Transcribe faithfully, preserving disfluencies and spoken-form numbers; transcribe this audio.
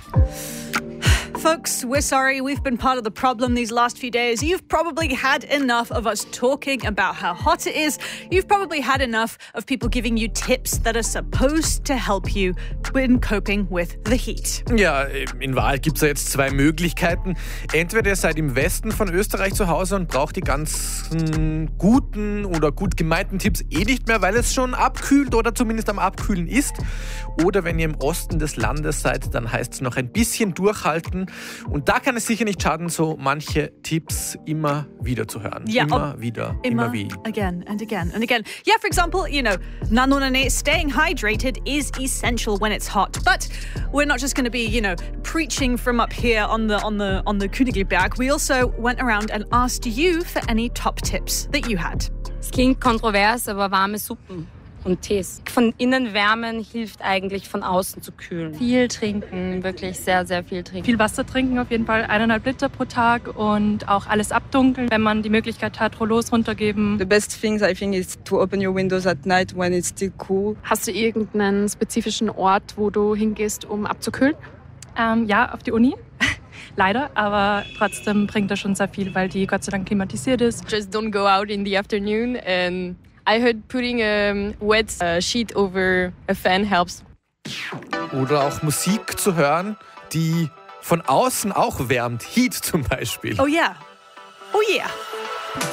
Folks, we're sorry. We've been part of the problem these last few days. You've probably had enough of us talking about how hot it is. You've probably had enough of people giving you tips that are supposed to help you in coping with the heat. Ja, in Wahrheit gibt es ja jetzt zwei Möglichkeiten. Entweder ihr seid im Westen von Österreich zu Hause und braucht die ganzen guten oder gut gemeinten Tipps eh nicht mehr, weil es schon abkühlt oder zumindest am Abkühlen ist. Oder wenn ihr im Osten des Landes seid, dann heißt es noch ein bisschen durchhalten. Und da kann es sicher nicht schaden, so manche Tipps immer wieder zu hören. Ja, immer wieder, immer, immer wieder. Again and again and again. Yeah, for example, you know, nanonane, staying hydrated is essential when it's hot. But we're not just going to be, you know, preaching from up here on the on the on the Königliberg. We also went around and asked you for any top tips that you had. Es klingt kontrovers, aber warme Suppen und Tees. Von innen wärmen hilft eigentlich von außen zu kühlen. Viel trinken, wirklich sehr, sehr viel trinken. Viel Wasser trinken auf jeden Fall, eineinhalb Liter pro Tag und auch alles abdunkeln, wenn man die Möglichkeit hat, Rollos runtergeben. The best thing I think is to open your windows at night when it's still cool. Hast du irgendeinen spezifischen Ort, wo du hingehst, um abzukühlen? Ähm, ja, auf die Uni. Leider, aber trotzdem bringt das schon sehr viel, weil die Gott sei Dank klimatisiert ist. Just don't go out in the afternoon and I heard putting a wet uh, sheet over a fan helps. Oder auch Musik zu hören, die von außen auch wärmt. Heat zum Beispiel. Oh yeah. Oh yeah.